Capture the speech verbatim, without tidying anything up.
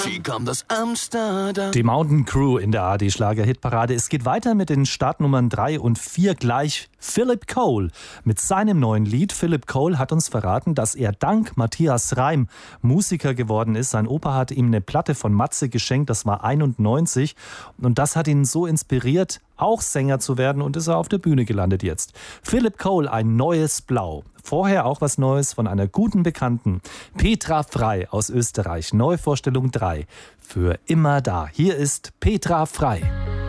Sie kam aus Amsterdam. Die Mountain Crew in der A R D-Schlager-Hitparade. Es geht weiter mit den Startnummern drei und vier gleich. Philip Cole mit seinem neuen Lied. Philip Cole hat uns verraten, dass er dank Matthias Reim Musiker geworden ist. Sein Opa hat ihm eine Platte von Matze geschenkt, das war einundneunzig. Und das hat ihn so inspiriert, auch Sänger zu werden, und ist er auf der Bühne gelandet jetzt. Philip Cole, ein neues Blau. Vorher auch was Neues von einer guten Bekannten. Petra Frei aus Österreich. Neuvorstellung drei. Für immer da. Hier ist Petra Frei.